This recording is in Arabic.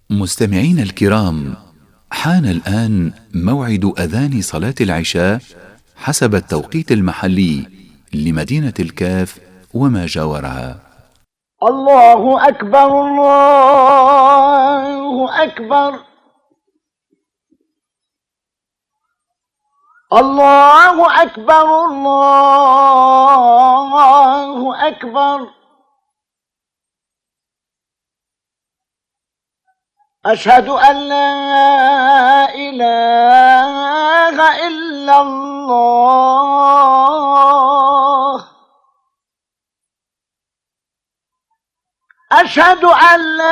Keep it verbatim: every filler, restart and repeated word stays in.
مستمعين الكرام، حان الآن موعد أذان صلاة العشاء حسب التوقيت المحلي لمدينة الكاف وما جاورها. الله أكبر الله أكبر الله أكبر الله أكبر أشهد أن لا إله إلا الله أشهد أن لا